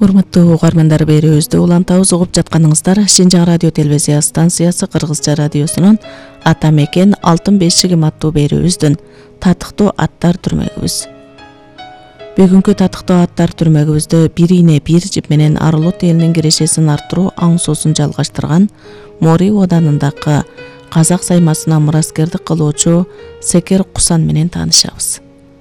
Урматтуу угармандар, берүүбүздү улантабыз. Угуп жатканыңыздар Шинжаң радио телевизия станциясы Кыргызча радиосунун Ата мекен алтын бешигим аттуу берүүбүздүн татыктуу аттар түрмөгүбүз. Бүгүнкү татыктуу аттар түрмөгүбүздө бир ийне бир жип менен Арылут элинин кирешесин арттыруу аңсуусун жалгаштырган Мори оданындагы казак саймасына мураскердик кылуучу Секер Кусан менен таанышабыз.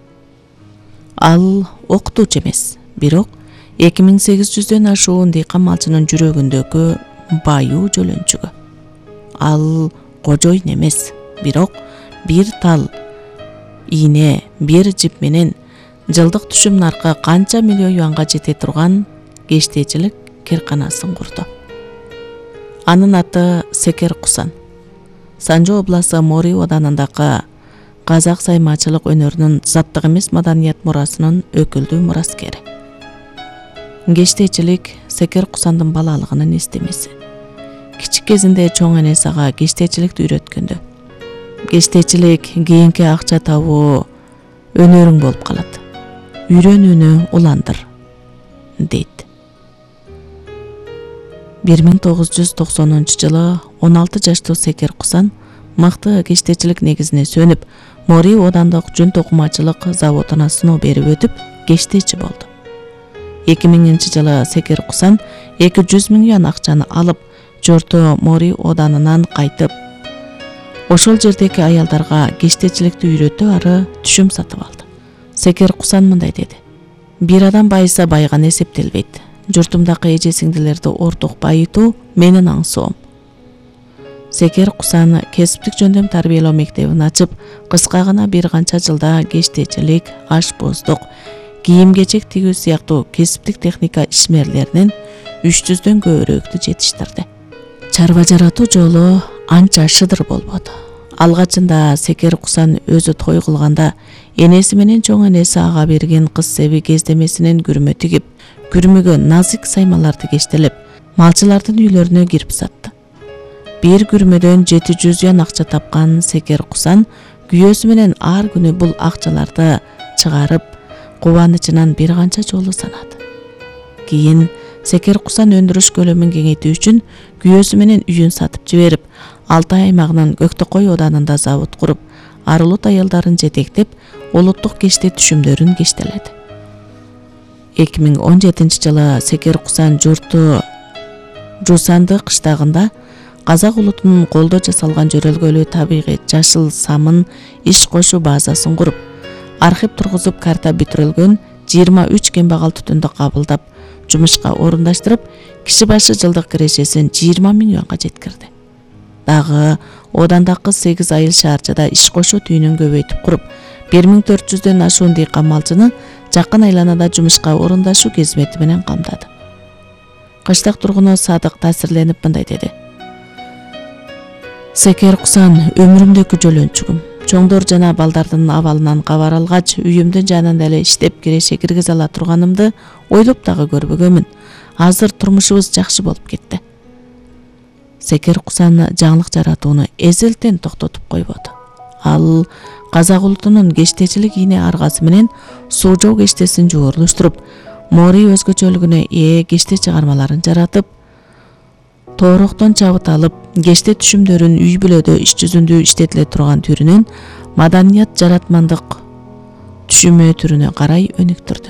Ал окутуучу эмес, бирок 2800дөн ашуун дыйкан малчынын жүрөгүндөгү баюу жөлөнчүгү. Ал кожоюн эмес, бирок бир тал ийне, бир жип менен жылдык түшүм наркы канча миллион юанга жете турган кештечилик керканасын курду. Анын аты Секер Кусан. Санжу областы Мори оданындагы казак саймачылык өнөрүнүн заттык эмес маданият мурасынын өкүлдүү мураскери. Кештечилик Секер Кусандын балалыгынын эстемеси. Кичик кезинде чоң энеси ага кештечиликти үйрөткөндө, кештечилик кийинки акча табуу өнөрүң болуп калат. Үйрөнүүнү уландыр, дейт. 1990-жылы 16 жаштуу Секер Кусан мыкты кештечилик негизине сөнүп, Мори одандык жүн токумачылык заводуна сыноо берип өтүп, кештечи болду. 2000-жылы Секер Кусан 200 000 юан акчаны алып, жорту Мори оданынан кайтып, ошол жердеги аялдарга кештечиликти үйрөтүп, ары түшүм сатып алды. Секер Кусан мындай деди: "Бир адам байыса байган эсептелбейт. Журтумдагы эже-сиңдилерди орток байытуу менин аңсоом." Секер Кусан кесиптик жөндөм тарбиялоо мектебин ачып, кыска гана бир канча жылда кештечилик, ашпоздук, кийим-кечек тигүү сыяктуу кесиптик техника ишмерлеринин 300дөн көбүрөөктү жетиштирди. Чарба жаратуу жолу анча шыдыр болбоду. Алгачында Секер Кусан өзү той кылганда энеси менен чоң энеси ага берген кыз себи кездемесинен күрмө тигип, күрмөгө назик саймаларды кештелеп, малчылардын үйлөрүнө кирип сатты. Бир күрмөдөн 700 юан акча тапкан Секер Кусан күйөөсү менен ар күнү бул акчаларды чыгарып, кубанычынан бир канча жолу санады. Кийин Секер Кусан өндүрүш көлөмүн кеңейтүү үчүн күйөөсү менен үйүн сатып жиберип, Алтай аймагынын Көктөкой оданында завод куруп, Арылут аялдарын жетектеп, улуттук кеште түшүмдөрүн кештеледи. 2017-жылы Секер Кусан журту Жусанды кыштагында казак улутунун колдо жасалган жөрөлгөлүү табигый жашыл самын иш кошуу базасын куруп, архив тургузуп, карта бүтүрүлгөн 23 кембагал түтүндү кабылдап, жумушка орундаштырып, киши башы жылдык кирешесин 20 000 юанга жеткирди. Дагы одандагы 8 айыл шаарчада иш кошуу түйүнүн көбөйтүп куруп, 1400дөн ашуун дыйкан малчыны жакын айланада жумушка орундашуу кызмети менен камдады. Кыштак тургуну Садык таасирленип мындай деди: "Секер Кусан өмүрүмдөгү жөлөнчүгүм. Чоңдор жана балдардын абалынан кабар алгач, үйүмдүн жанында эле иштеп киреше киргизе ала турганымды ойлоп дагы көрбөгөмүн. Азыр турмушубуз жакшы болуп кетти." Секер Кусан жаңылык жаратууну эзелтен токтотуп койбоду. Ал казак улутунун кештечилик ийне аргасы менен суу жоо кештесин жуурулуштуруп, Мори өзгөчөлүгүнө ээ кеште чыгармаларын жаратып, тоороктон чабыт алып, кеште түшүмдөрүн үй бүлөдө иш жүзүндө иштетиле турган түрүнөн маданият жаратмандык түшүмө түрүнө карай өнүктүрдү.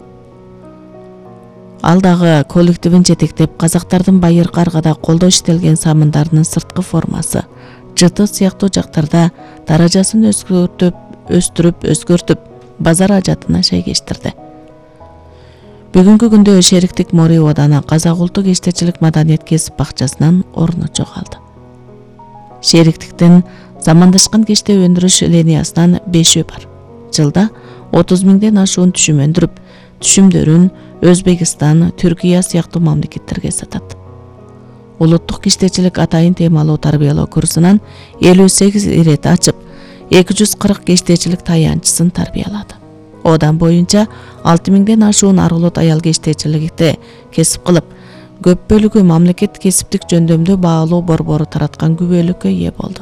Ал дагы коллективин жетектеп, казактардын байыр каргада колдо иштелген самындарынын сырткы формасы, жыты сыяктуу жактарда даражасын өзгөртүп, базар ажатына шейгештирди. Бүгүнкү күндө шериктик Мори оданы казак улуттук кештечилик маданият кесип бакчасынан орну жоголду. Шериктиктин замандашкан кеште өндүрүш линиясынан 5 бар. Жылда 30 000ден ашуун түшүм өндүрүп, түшүмдөрүн Өзбекстан, Түркия сыяктуу мамлекеттерге сатат. Улуттук кештечилик атайын темалуу тарбиялоо курсунан 58 ирет ачып, 240 кештечилик таянчысын тарбиялады. Одан боюнча 6 000ден ашуун Арылут аял кештечиликти кесип кылып, көп бөлүгү мамлекет кесиптик жөндөмдө баалуу борбору тараткан күбөлүккө ээ болду.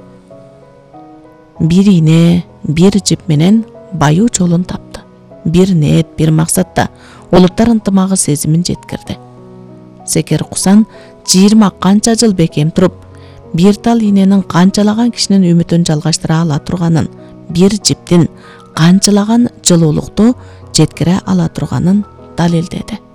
Бир ийне, бир жип менен баюу жолун тапты. Бир ниет, бир максатта улуттар ынтымагы сезимин жеткирди. Секер Кусан 20 канча жыл бекем туруп, бир тал иненин канчалаган кишинин үмүтүн жалгаштыра ала турганын, бир жиптин канчалаган жылуулукту жеткире ала турганын далилдеди.